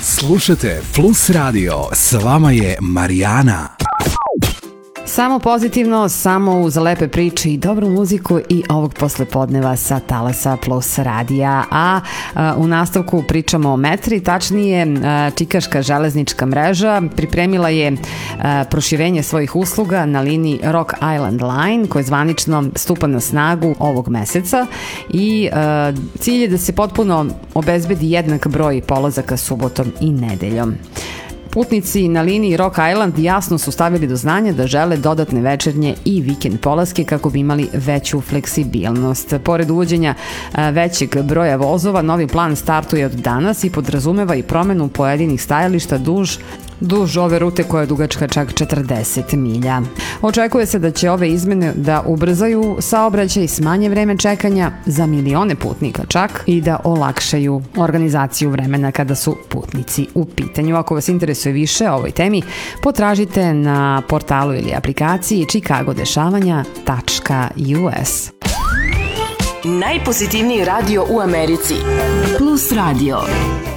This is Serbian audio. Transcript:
Slušajte Plus Radio, s vama je Marijana. Samo pozitivno, samo uz lepe priče i dobru muziku i ovog poslepodneva sa Talasa Plus radija. A u nastavku pričamo o Metri, tačnije Čikaška železnička mreža pripremila je proširenje svojih usluga na liniji Rock Island Line koja zvanično stupa na snagu ovog meseca i cilj je da se potpuno obezbedi jednak broj polazaka subotom i nedeljom. Putnici na liniji Rock Island jasno su stavili do znanja da žele dodatne večernje i vikend polaske kako bi imali veću fleksibilnost. Pored uvođenja većeg broja vozova, novi plan startuje od danas i podrazumeva i promenu pojedinih stajališta duž ove rute koja je dugačka čak 40 milja. Očekuje se da će ove izmene da ubrzaju saobraćaj, smanje vreme čekanja za milione putnika čak i da olakšaju organizaciju vremena kada su putnici u pitanju. Ako vas interesuje više o ovoj temi, potražite na portalu ili aplikaciji chicagodešavanja.us. Najpozitivniji radio u Americi. Plus Radio.